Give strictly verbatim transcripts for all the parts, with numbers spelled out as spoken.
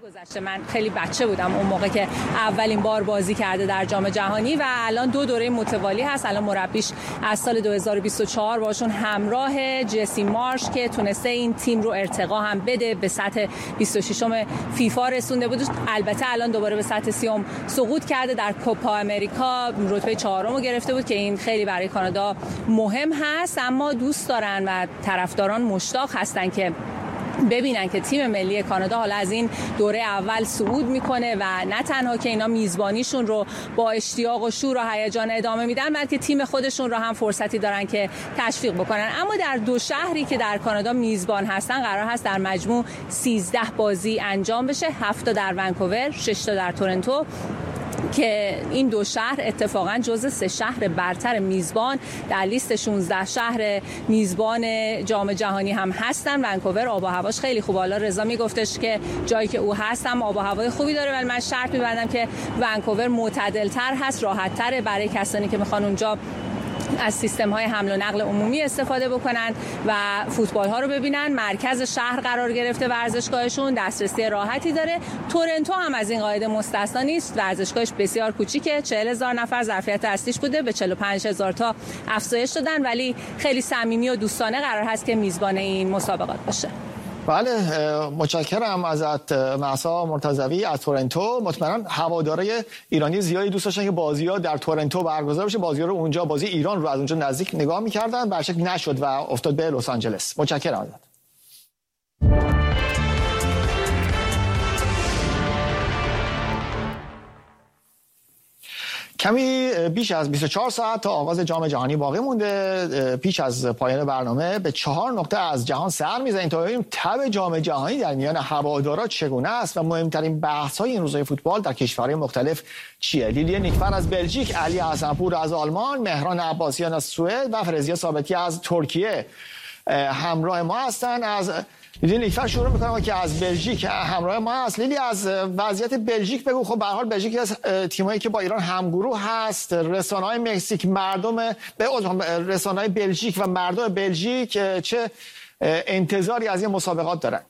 گذشته من خیلی بچه بودم اون موقع که اولین بار بازی کرده در جام جهانی و الان دو دوره متوالی هست. الان مربیش از سال دو هزار و بیست و چهار باشون همراه جسی مارش که تونسته این تیم رو ارتقا هم بده به سطح بیست و ششم فیفا رسونده بود. البته الان دوباره به سطح سیوم سقوط کرده. در کوپا امریکا رتبه چهارم رو گرفته بود که این خیلی برای کانادا مهم هست، اما دوست دارن و طرفداران مشتاق هستن که ببینن که تیم ملی کانادا حالا از این دوره اول صعود میکنه و نه تنها که اینا میزبانیشون رو با اشتیاق و شور و هیجان ادامه میدن، بلکه تیم خودشون رو هم فرصتی دارن که تشویق بکنن. اما در دو شهری که در کانادا میزبان هستن قرار هست در مجموع سیزده بازی انجام بشه، هفت تا در ونکوور، شش تا در تورنتو، که این دو شهر اتفاقا جزو سه شهر برتر میزبان در لیست شانزده شهر میزبان جام جهانی هم هستن. ونکوور آب و هواش خیلی خوبه. حالا رضا میگفتش که جایی که او هستم آب و هوای خوبی داره، ولی من شرط می‌بندم که ونکوور معتدل‌تر هست، راحت‌تره برای کسانی که میخوان اونجا از سیستم‌های حمل و نقل عمومی استفاده بکنن و فوتبال ها رو ببینن. مرکز شهر قرار گرفته ورزشگاهشون، دسترسی راحتی داره. تورنتو هم از این قاعده مستثنا نیست. ورزشگاهش بسیار کوچیکه، چهل هزار نفر ظرفیت اصلیش بوده، به چهل و پنج هزار تا افزایش دادن، ولی خیلی صمیمی و دوستانه قرار هست که میزبان این مسابقات باشه. بله، متشکرم ازت مهسا مرتضوی از تورنتو. مطمئنا هواداره ایرانی زیادی دوست داشتن که بازی‌ها در تورنتو برگزار بشه. بازی‌ها رو اونجا، بازی ایران رو از اونجا نزدیک نگاه می‌کردن، به هر شکل نشد و افتاد به لس آنجلس. متشکرم ازت. کمی بیش از بیست و چهار ساعت تا آغاز جام جهانی باقی مونده. پیش از پایان برنامه به چهار نقطه از جهان سر می‌زنیم تا ببینیم تب جام جهانی در میان هوادارا چگونه است و مهمترین بحث‌های این روزهای فوتبال در کشورهای مختلف چیه. لیلی نیکفر از بلژیک، علی حسنپور از آلمان، مهران عباسیان از سوئد و فرزیا ثابتی از ترکیه همراه ما هستند. از لیلی نیکفر شروع میکنم که از بلژیک همراه ما هست. لیلی، از وضعیت بلژیک بگو. خب به هر حال بلژیک از تیمایی که با ایران همگروه هست. رسانه‌های مکزیک، مردم به رسانه‌های بلژیک و مردم بلژیک چه انتظاری از این مسابقات دارند؟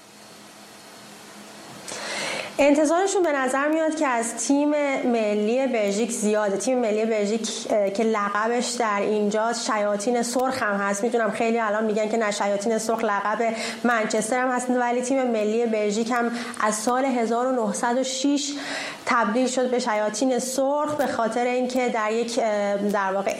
انتظارشون به نظر میاد که از تیم ملی بلژیک زیاده. تیم ملی بلژیک که لقبش در اینجا شیاطین سرخ هم هست. میدونم خیلی الان میگن که نه، شیاطین سرخ لقب منچستر هم هست، ولی تیم ملی بلژیک هم از سال هزار و نهصد و شش تبدیل شد به شیاطین سرخ به خاطر اینکه در یک در واقع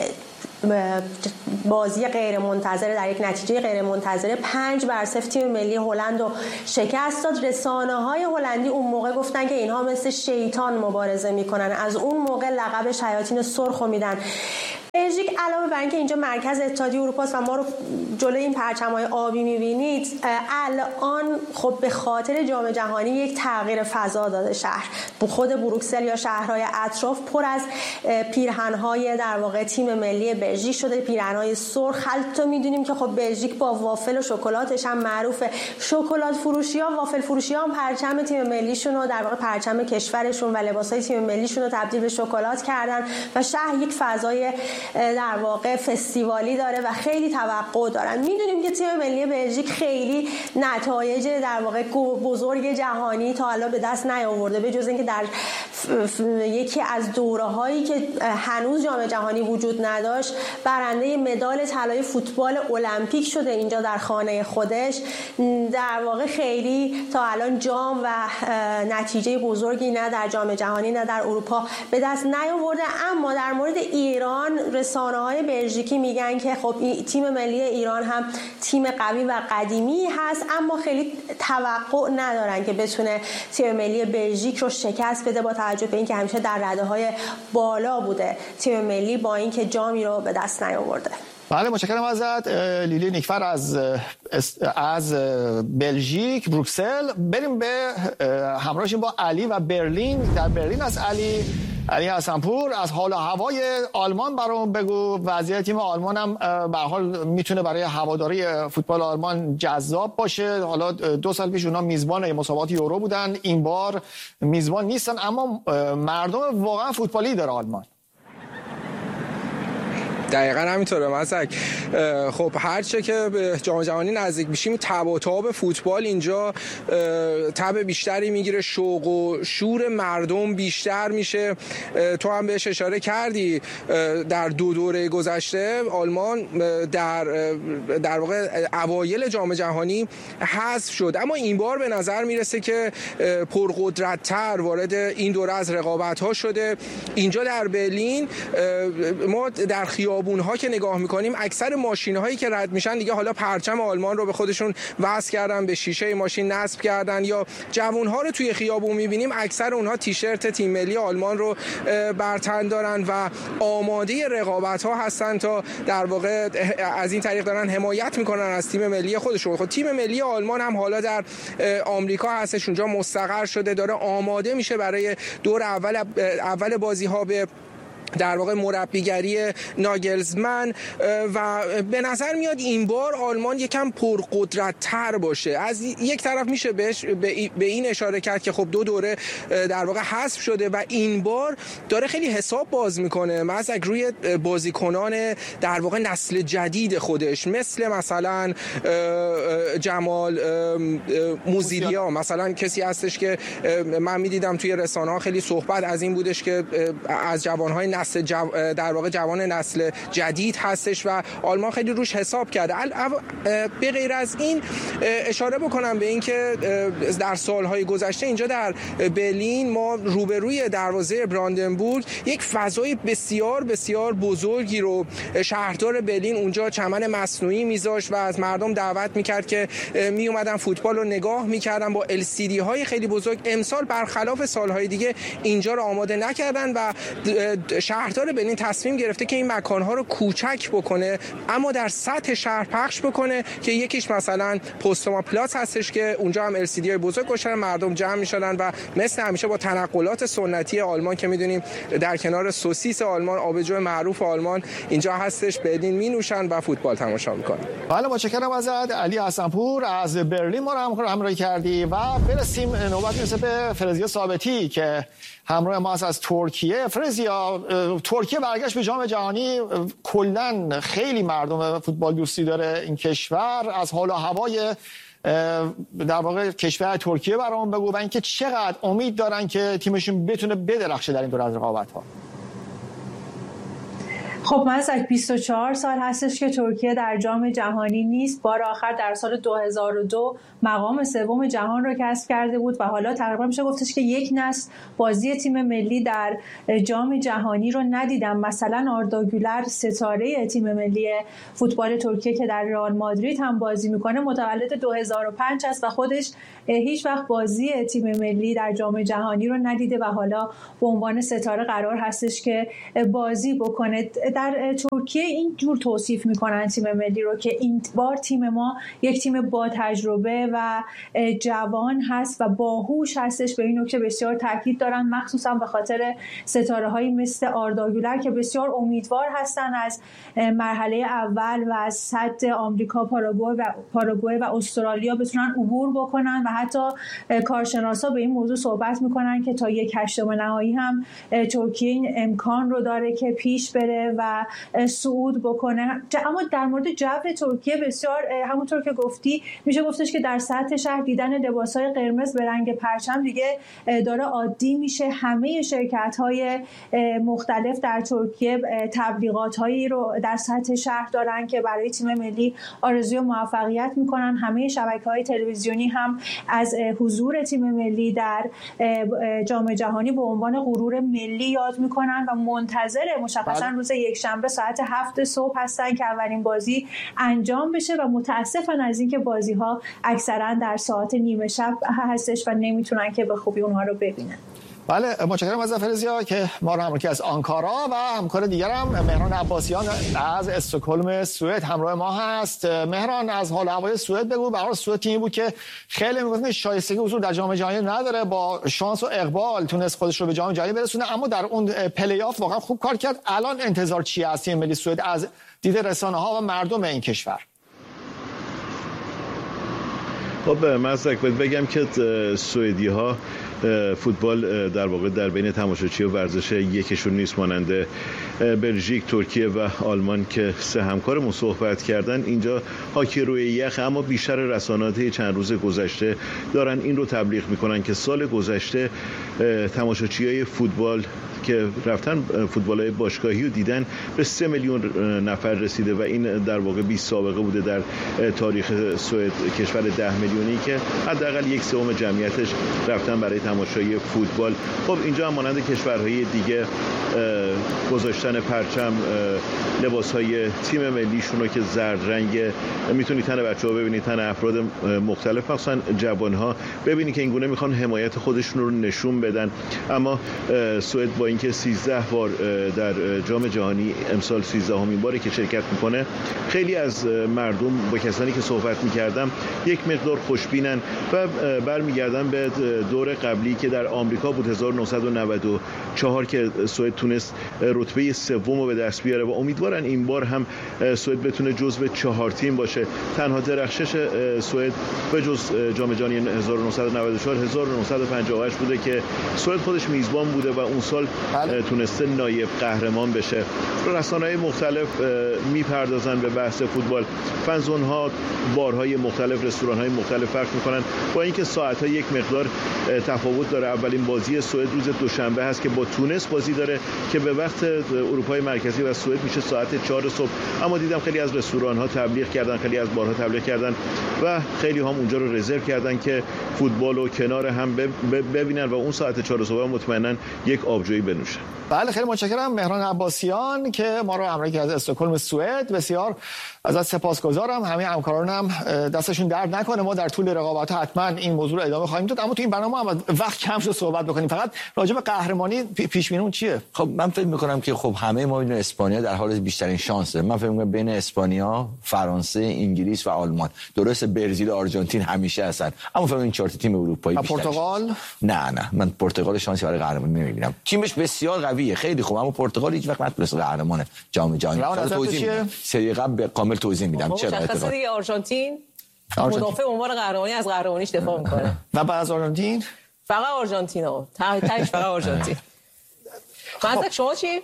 بازی غیر منتظره، در یک نتیجه غیر منتظره پنج بر صفر تیم ملی هلند رو شکست داد. رسانه‌های هلندی اون موقع گفتن که اینها مثل شیطان مبارزه میکنن. از اون موقع لقب شیاطین سرخ رو میدن. بلژیک علاوه بر اینکه اینجا مرکز اتحادیه اروپا است و ما رو جلوی این پرچم‌های آبی می‌بینید، الان خب به خاطر جام جهانی یک تغییر فضا داده شهر. خود بروکسل یا شهرهای اطراف پر از پیرهن‌های در واقع تیم ملی بلژیک شده، پیرهن‌های سرخ. حتی می‌دونیم که خب بلژیک با وافل و شکلاتش هم معروفه. شکلات فروشی‌ها، وافل فروشی‌ها هم پرچم تیم ملیشون رو در واقع پرچم کشورشون و لباسای تیم ملیشون رو تبدیل به شکلات کردن و شهر یک فضای در واقع فستیوالی داره و خیلی توقع دارن. میدونیم که تیم ملی بلژیک خیلی نتایج در واقع بزرگ جهانی تا الان به دست نیاورده، به جز اینکه در یکی از دوره‌هایی که هنوز جام جهانی وجود نداشت برنده مدال طلای فوتبال المپیک شده اینجا در خانه خودش. در واقع خیلی تا الان جام و نتیجه بزرگی نه در جام جهانی نه در اروپا به دست نیاورده. اما در مورد ایران رسانه‌های بلژیکی میگن که خب تیم ملی ایران هم تیم قوی و قدیمی هست، اما خیلی توقع ندارن که بتونه تیم ملی بلژیک رو شکست بده، با توجه به اینکه همیشه در رده‌های بالا بوده تیم ملی با اینکه جامی رو به دست نیاورده. بله، متشکرم ازت لیلی نیکفر از از بلژیک بروکسل. بریم به همراهشیم با علی و برلین. در برلین از علی علی حسنپور از حال و هوای آلمان برام بگو. وضعیت تیم آلمان هم به هر حال میتونه برای هواداری فوتبال آلمان جذاب باشه. حالا دو سال پیش اونا میزبان مسابقات یورو بودن، این بار میزبان نیستن، اما مردم واقعا فوتبالی داره آلمان. دقیقاً همینطوره مسعود. خب هرچه که به جام جهانی نزدیک میشیم تب و تاب فوتبال اینجا تب بیشتری میگیره، شوق و شور مردم بیشتر میشه. تو هم بهش اشاره کردی در دو دوره گذشته آلمان در در واقع اوایل جام جهانی حذف شد، اما این بار به نظر میرسه که پرقدرت‌تر وارد این دوره از رقابت‌ها شده. اینجا در برلین ما در خیابون‌ها که نگاه می‌کنیم اکثر ماشین‌هایی که رد میشن دیگه حالا پرچم آلمان رو به خودشون وصل کردن، به شیشه ماشین نصب کردن، یا جوان‌ها رو توی خیابون می‌بینیم اکثر اونها تیشرت تیم ملی آلمان رو بر تن دارن و آماده رقابت‌ها هستن تا در واقع از این طریق دارن حمایت می‌کنن از تیم ملی خودشون. خب تیم ملی آلمان هم حالا در آمریکا هستش، اونجا مستقر شده، داره آماده میشه برای دور اول اول بازی‌ها به در واقع مربیگری ناگلزمن و به نظر میاد این بار آلمان یکم پرقدرت‌تر باشه. از یک طرف میشه بهش به این اشاره کرد که خب دو دوره در واقع حذف شده و این بار داره خیلی حساب باز میکنه مثلا روی بازیکنان در واقع نسل جدید خودش، مثل مثلا جمال موزیلیا، مثلا کسی هستش که من میدیدم توی رسانه‌ها خیلی صحبت از این بودش که از جوانهای نسل جو... در واقع جوان نسل جدید هستش و آلمان خیلی روش حساب کرده. به غیر از این اشاره بکنم به این که در سالهای گذشته اینجا در برلین ما روبروی دروازه براندنبورگ یک فضای بسیار بسیار بزرگی رو شهردار برلین اونجا چمن مصنوعی میذاشت و از مردم دعوت میکرد که می اومدن فوتبال رو نگاه میکردن با ال سی دی های خیلی بزرگ. امسال برخلاف سالهای دیگه اینجا رو آماده نکردن و شهردار برلین تصمیم گرفته که این مکانها رو کوچک بکنه اما در سطح شهر پخش بکنه که یکیش مثلا پوستوما پلاس هستش که اونجا هم ال سی دی های بزرگ گذاشتن، مردم جمع میشدن و مثل همیشه با تنقلات سنتی آلمان که میدونیم در کنار سوسیس آلمان، آبجو معروف آلمان اینجا هستش، برلین می نوشن و فوتبال تماشا میکنن. بله متشکرم ازت علی حسنپور از برلین ما رو همراهی کردی و برسیم نوبت میرسه به فرزیا ثابتی که همراه ما از ترکیه. فرزیا، ترکیه برگشت به جام جهانی، کلا خیلی مردم فوتبال دوستی داره این کشور. از حال و هوای در واقع کشور ترکیه برام بگو و اینکه چقدر امید دارن که تیمشون بتونه بدرخشه در این دور از رقابت‌ها. خب مثلا بیست و چهار سال هستش که ترکیه در جام جهانی نیست. بار آخر در سال دو هزار و دو مقام سوم جهان رو کسب کرده بود و حالا تقریبا میشه گفتش که یک نسل بازی تیم ملی در جام جهانی رو ندیدم. مثلا آردا گولر ستاره تیم ملی فوتبال ترکیه که در رئال مادرید هم بازی میکنه متولد دو هزار و پنج است و خودش هیچ وقت بازی تیم ملی در جام جهانی رو ندیده و حالا به عنوان ستاره قرار هستش که بازی بکنه. در ترکیه این جور توصیف میکنن تیم ملی رو که این بار تیم ما یک تیم با تجربه و جوان هست و باهوش هستش. به این نکته بسیار تاکید دارن، مخصوصا به خاطر ستاره هایی مثل آردا گولر که بسیار امیدوار هستن از مرحله اول و از سد آمریکا، پاراگوئه و پاراگوئه و استرالیا بتونن عبور بکنن و حتی کارشناسا به این موضوع صحبت میکنن که تا یک هشتم نهایی هم ترکیه این امکان رو داره که پیش بره و صعود بکنه. اما در مورد جو ترکیه بسیار همونطور که گفتی میشه گفتش که در سطح شهر دیدن لباس‌های قرمز به رنگ پرچم دیگه داره عادی میشه. همه شرکت‌های مختلف در ترکیه تبلیغات‌هایی رو در سطح شهر دارن که برای تیم ملی آرزوی موفقیت میکنن. همه شبکه‌های تلویزیونی هم از حضور تیم ملی در جام جهانی به عنوان غرور ملی یاد میکنن و منتظر مشخصا روز یک شنبه ساعت هفت صبح هستن که اولین بازی انجام بشه و متاسفن از اینکه بازی ها اکثرا در ساعت نیمه شب هستش و نمیتونن که به خوبی اونها رو ببینن. بله متشکرم از فرزیا که ما رو همراه از آنکارا و همکار دیگرم مهران عباسیان از استکهلم سوئد همراه ما هست. مهران از حال هوای سوئد بگو. به هر حال سوئد تیمی بود که خیلی میگفتن شایستگی حضور در جام جهانی نداره، با شانس و اقبال تونست خودش رو به جام جهانی برسونه اما در اون پلی آف واقعا خوب کار کرد. الان انتظار چیه از تیم ملی سوئد از دید رسانه‌ها و مردم این کشور؟ خب مزدک باید بگم که سوئدی ها فوتبال در واقع در بین تماشاچی و ورزش یکشون نیست، مانند بلژیک، ترکیه و آلمان که سه همکارمون صحبت کردن. اینجا هاکی روی یخ، اما بیشتر رسانه‌ها چند روز گذشته دارن این رو تبلیغ میکنن که سال گذشته تماشاچیای فوتبال که رفتن فوتبال‌های باشگاهی رو دیدن به سه میلیون نفر رسیده و این در واقع بیست سابقه بوده در تاریخ سوئد، کشور ده میلیونی که حداقل یک سوم جمعیتش رفتن برای تماشای فوتبال. خب اینجا هم مانند کشورهای دیگه گذاشتن پرچم، لباس‌های تیم ملیشون رو که زرد رنگ، میتونی تن بچه‌ها ببینید، تن افراد مختلف مخصوصا جوان‌ها ببینی که اینگونه میخوان حمایت خودشون رو نشون بدن. اما سوئد با اینکه سیزده بار در جام جهانی امسال سیزدهمین باره که شرکت میکنه، خیلی از مردم با کسانی که صحبت میکردم یک مقدار خوشبینن و برمیگردن به دور قبلی که در آمریکا بود، هزار و نهصد و نود و چهار که سوئد تونست رتبه سوم رو به دست بیاره و امیدوارن این بار هم سوئد بتونه جزو چهار تیم باشه. تنها درخشش سوئد به جز جام جهانی هزار و نهصد و نود و چهار هزار و نهصد و پنجاه و هشت بوده که سوئد خودش میزبان بوده و اون سال بله. تونسته نایب قهرمان بشه. رسانه‌های مختلف میپردازن به بحث فوتبال، فنزون‌ها بارهای مختلف، رستوران‌های مختلف فرق میکنن، با اینکه ساعت‌ها یک مقدار تفاوت داره. اولین بازی سوئد روز دوشنبه هست که با تونس بازی داره که به وقت اروپای مرکزی و سوئد میشه ساعت چهار صبح. اما دیدم خیلی از رستوران‌ها تبلیغ کردن، خیلی از بارها تبلیغ کردن و خیلی هم اونجا رو رزرو کردن که فوتبال رو کنار هم ببینن و اون ساعت چهار صبح مطمئناً یک آبجویی بنوشن. بله خیلی متشکرم مهران عباسیان که ما رو همراهی کرد از استکهلم سوئد. بسیار ازت سپاسگزارم. همه همکارانم دستشون درد نکنه. ما در طول رقابت حتما این موضوع رو ادامه خواهیم داد، اما تو این برنامه هم وقت کم شد صحبت بکنیم. فقط راجع به قهرمانی پیش بینیمون چیه؟ خب من فکر می‌کنم که خب همه ما می‌دونیم اسپانیا در حال بیشترین شانس داره. من فکر می‌کنم بین اسپانیا، فرانسه، انگلیس و آلمان، درسته برزیل و آرژانتین همیشه هستن، اما فکر این چهار تیم اروپایی بیشتر. پرتغال؟ نه نه من پرتغال شانسی برای قهرمانی نمی‌بینم. تیمش بسیار قویه، خیلی خوب، اما پرتغال هیچ وقت نتونست قهرمان جام جهانی بشه. توضیح سری قبل کامل توضیح میدم چرا. مشخصه دیگه آرژانتین مدافع عنوان قهرمانی از قهرمانیش دفاع میکنه و بعد از آرژانتین فقط آرژانتینا تهش فقط آرژانتین. مثلا شما چی؟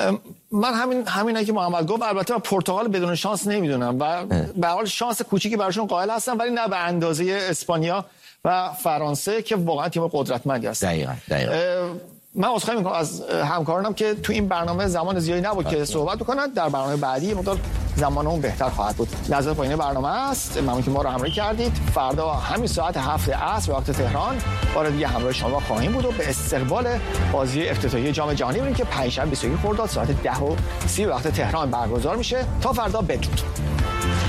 من همین همینا که محمد گفت. البته پرتغال بدون شانس نمیدونم و به حال شانس کوچیکی براشون قائل هستم، ولی نه به اندازه اسپانیا و فرانسه که واقعا تیم قدرتمندی هستن. دقیقاً دقیقاً. من عذرخواهی میکنم از همکارانم که تو این برنامه زمان زیادی نبود که صحبت بکنن. در برنامه بعدی مقدار زمانمون بهتر خواهد بود. نظر پایین برنامه است. ممنون که ما رو همراهی کردید. فردا همین ساعت هفت عصر وقت تهران بار دیگه همراه شما خواهیم بود و به استقبال بازی افتتاحیه جام جهانی میریم که پنجشنبه بیست و یک خرداد ساعت ده و سی وقت تهران برگزار میشه. تا فردا بدرود.